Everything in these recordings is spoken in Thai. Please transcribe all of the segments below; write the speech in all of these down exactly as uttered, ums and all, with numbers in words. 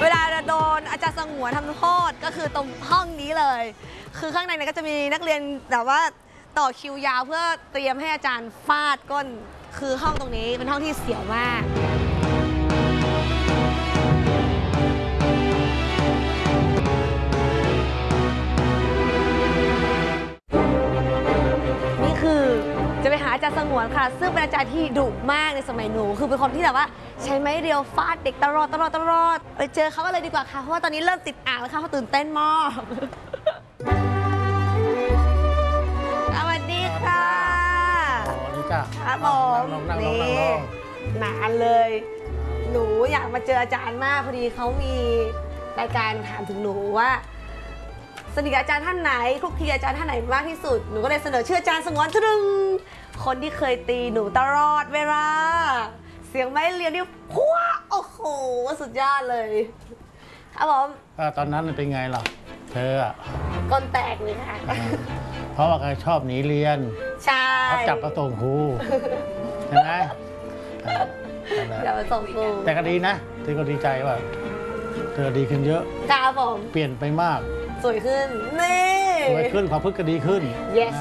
เวลาโดนอาจารย์สงวนทำโทษก็คือตรงห้องนี้เลย คือข้างในเนี่ยก็จะมีนักเรียนแบบว่าต่อคิวยาวเพื่อเตรียมให้อาจารย์ฟาดก้นคือห้องตรงนี้เป็นห้องที่เสียวมากนี่คือจะไปหาอาจารย์สงวนค่ะซึ่งเป็นอาจารย์ที่ดุมากในสมัยหนูคือเป็นคนที่แบบว่าใช้ไม้เรียวฟาดเด็กตลอดตลอดตลอดไปเจอเขาก็เลยดีกว่าค่ะเพราะว่าตอนนี้เริ่มติดอ่างแล้วค่ะเขาตื่นเต้นมากสวัสดีค่ะสวัสดีจ้าครับผมนี่นานเลยหนูอยากมาเจออาจารย์มากพอดีเขามีรายการถามถึงหนูว่าสนิทกับอาจารย์ท่านไหนคลุกคลีกับอาจารย์ท่านไหนมากที่สุดหนูก็เลยเสนอชื่ออาจารย์สงวนทรึงคนที่เคยตีหนูตลอดเวลาเสียงไม้เรียวนี่พัวโอ้โหสุดยอดเลยครับผมตอนนั้นเป็นไงล่ะเธออ่ะก้นแตกเลยค่ะเพราะว่าใครชอบหนีเรียนใช่เขาจับมาส่งครูใช่ไหมเดี๋ยวมาส่งครูแต่ก็ดีนะเธอก็ดีใจว่าเธอดีขึ้นเยอะครับผมเปลี่ยนไปมากสวยขึ้นนี่สวยขึ้นความพึกก็ดีขึ้น yes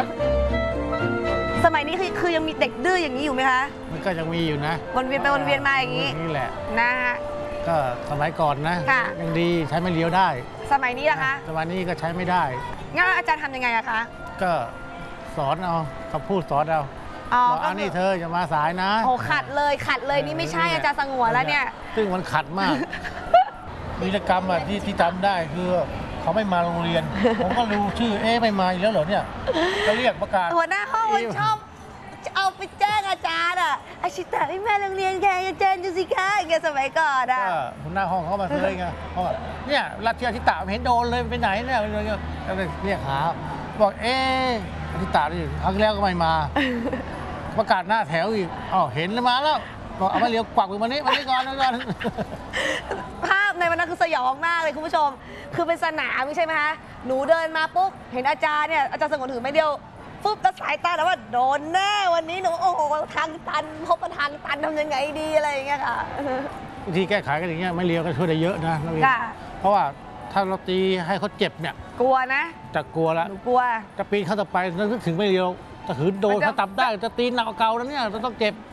สมัยนี้คือคือยังมีเด็กดื้ออย่างนี้อยู่ไหมคะมันก็ยังมีอยู่นะวนเวียนไปวนเวียนมาอย่างนี้นี่แหละนะฮะก็สมัยก่อนนะยังดีใช้ไม่เลี้ยวได้สมัยนี้นะคะสมัยนี้ก็ใช้ไม่ได้งั้นอาจารย์ทำยังไงอะคะก็สอนเอาเขาพูดสอนเอาบอกอันนี้เธอจะมาสายนะโอ้ขัดเลยขัดเลยนี่ไม่ใช่อาจารย์สงวนแล้วเนี่ยซึ่งมันขัดมากวีรกรรมอ่ะที่ที่จำได้คือเขาไม่มาโรงเรียนผมก็รู้ชื่อเอ๊ะไม่มาอีกแล้วเหรอเนี่ยก็เรียกประกาศหัวหน้าห้องมันชอบเอาไปแจ้งอาจารย์อ่ะอาชิตะไม่มาโรงเรียนแกอาจารย์ดูสิคะแกสมัยก่อนอ่ะหัวหน้าห้องเขามาเคยไงเขาบอกเนี่ยรัชอาชิตะเห็นโดนเลยไปไหนเนี่ยก็เลยเรียกหาบอกเอ๊ะอาชิตะนี่ครั้งแล้วก็ไม่มาประกาศหน้าแถวอีกอ๋อเห็นแล้วมาแล้วบอกเอามาเลี้ยวกวักมือมานี้มานี้ก่อนมาก่อนภาพในวันนั้นคือสยองมากเลยคุณผู้ชมคือเป็นสนามไม่ใช่ไหมคะหนูเดินมาปุ๊บเห็นอาจารย์เนี่ยอาจารย์สงวนถือไม้เดียวปุ๊บก็สายตาแล้วว่าโดนแน่วันนี้หนูโอ้โหทางตันพบประทางตันทำยังไงดีอะไรอย่างเงี้ยค่ะวิธีแก้ไขกันอย่างเงี้ยไม่เลี้ยวก็ช่วยได้เยอะนะเพราะว่าถ้าเราตีให้เขาเจ็บเนี่ยกลัวนะจะกลัวแล้วกลัวจะปีนเข้าต่อไปนึกถึงไม่เลี้ยวจะหืนโดนเขาตับได้จะตีหนักเก่าแล้วเนี่ยจะต้องเจ็บ